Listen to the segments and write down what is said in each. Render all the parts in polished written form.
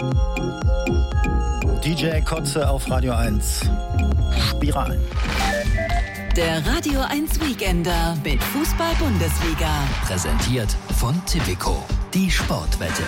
DJ Kotze auf Radio 1. Spiralen. Der Radio 1 Weekender mit Fußball-Bundesliga. Präsentiert von Tipico, die Sportwette.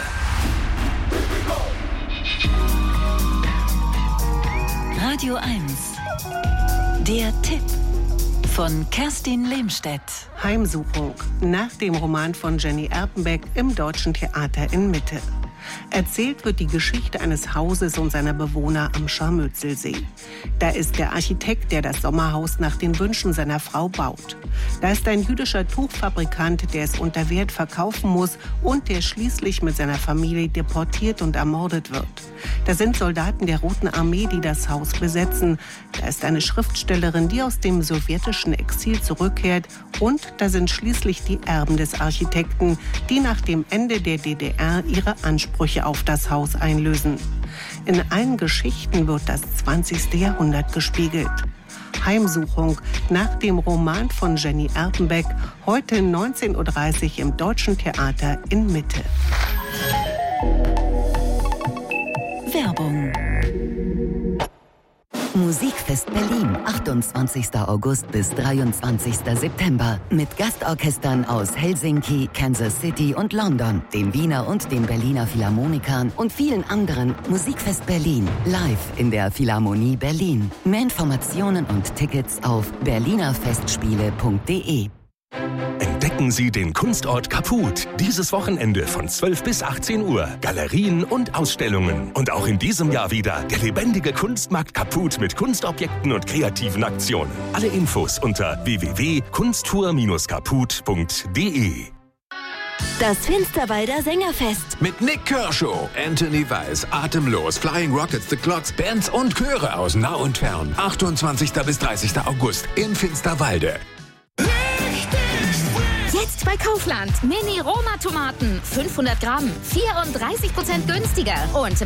Radio 1. Der Tipp von Kerstin Lehmstedt. Heimsuchung nach dem Roman von Jenny Erpenbeck im Deutschen Theater in Mitte. Erzählt wird die Geschichte eines Hauses und seiner Bewohner am Scharmützelsee. Da ist der Architekt, der das Sommerhaus nach den Wünschen seiner Frau baut. Da ist ein jüdischer Tuchfabrikant, der es unter Wert verkaufen muss und der schließlich mit seiner Familie deportiert und ermordet wird. Da sind Soldaten der Roten Armee, die das Haus besetzen. Da ist eine Schriftstellerin, die aus dem sowjetischen Exil zurückkehrt. Und da sind schließlich die Erben des Architekten, die nach dem Ende der DDR ihre Ansprüche auf das Haus einlösen. In allen Geschichten wird das 20. Jahrhundert gespiegelt. Heimsuchung nach dem Roman von Jenny Erpenbeck, heute 19.30 Uhr im Deutschen Theater in Mitte. Werbung. Musikfest Berlin, 28. August bis 23. September. Mit Gastorchestern aus Helsinki, Kansas City und London, den Wiener und den Berliner Philharmonikern und vielen anderen. Musikfest Berlin, live in der Philharmonie Berlin. Mehr Informationen und Tickets auf berlinerfestspiele.de. Entdecken Sie den Kunstort Kaput. Dieses Wochenende von 12 bis 18 Uhr. Galerien und Ausstellungen. Und auch in diesem Jahr wieder der lebendige Kunstmarkt Kaput mit Kunstobjekten und kreativen Aktionen. Alle Infos unter www.kunsttour-kaput.de. Das Finsterwalder Sängerfest. Mit Nick Kershaw, Anthony Weiss, Atemlos, Flying Rockets, The Clocks, Bands und Chöre aus nah und fern. 28. bis 30. August in Finsterwalde. Jetzt bei Kaufland. Mini-Roma-Tomaten. 500 Gramm. 34% günstiger. Und